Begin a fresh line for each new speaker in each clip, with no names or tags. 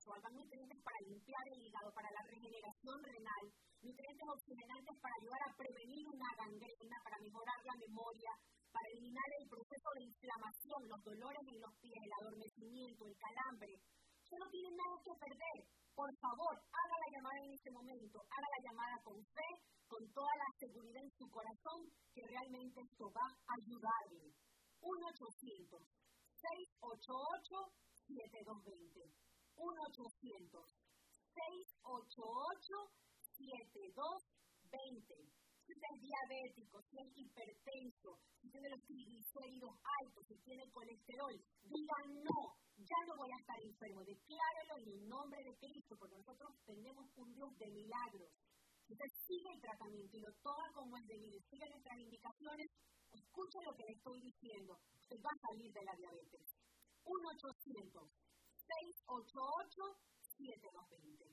brazo, hagan nutrientes para limpiar el hígado, para la regeneración renal, nutrientes oxigenantes para ayudar a prevenir una gangrena, para mejorar la memoria, para eliminar el proceso de inflamación, los dolores en los pies, el adormecimiento, el calambre. Usted no tiene nada que perder. Por favor, haga la llamada en este momento, haga la llamada con fe, con toda la seguridad en su corazón, que realmente esto va a ayudarle. 1-800-688-7220. 1-800-688-7220. Si usted es diabético, si es hipertenso, si tiene los triglicéridos altos, si tiene colesterol, diga no, ya no voy a estar enfermo. Declárelo en el nombre de Cristo, porque nosotros tenemos un Dios de milagros. Si usted sigue el tratamiento y lo toma como es debido, sigue nuestras indicaciones, escuche lo que le estoy diciendo, usted va a salir de la diabetes. 1-800-688-7220.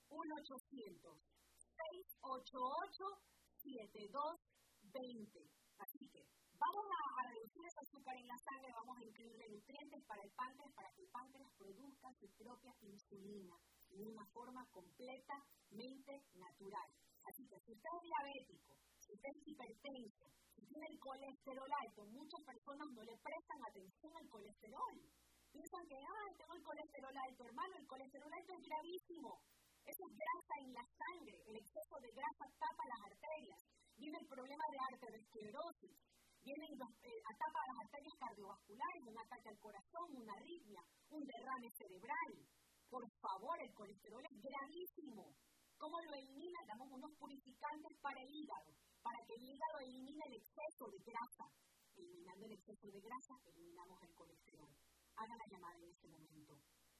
1-800-688-7220. Así que vamos a reducir ese azúcar en la sangre, vamos a incluirle nutrientes para el páncreas, para que el páncreas produzca su propia insulina de una forma completamente natural. Así que si usted es diabético, si usted es hipertenso, si tiene el colesterol alto, muchas personas no le prestan atención al colesterol. Piensan que, tengo el colesterol alto, hermano, el colesterol alto es gravísimo. Eso es grasa en la sangre, el exceso de grasa tapa las arterias. Viene el problema de arteriosclerosis, tapa las arterias cardiovasculares, un ataque al corazón, una arritmia, un derrame cerebral. Por favor, el colesterol es gravísimo. ¿Cómo lo elimina? Damos unos purificantes para el hígado, para que el hígado elimine el exceso de grasa. Eliminando el exceso de grasa, eliminamos el colesterol. Haga la llamada en este momento.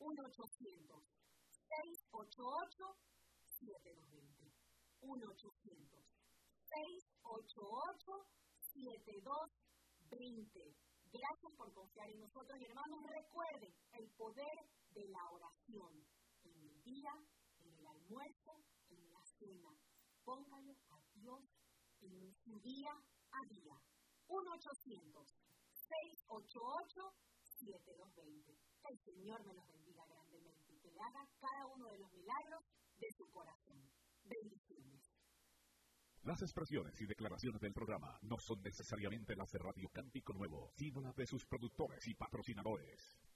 1-800-688-7220. 1-800-688-7220. Gracias por confiar en nosotros, y hermanos, recuerden el poder de la oración en el día, en el almuerzo, en la cena. Póngalo a Dios en su día a día. 1-800-688-7220. El Señor me los bendiga grandemente y que le haga cada uno de los milagros de su corazón. Bendiciones.
Las expresiones y declaraciones del programa no son necesariamente las de Radio Cántico Nuevo, sino las de sus productores y patrocinadores.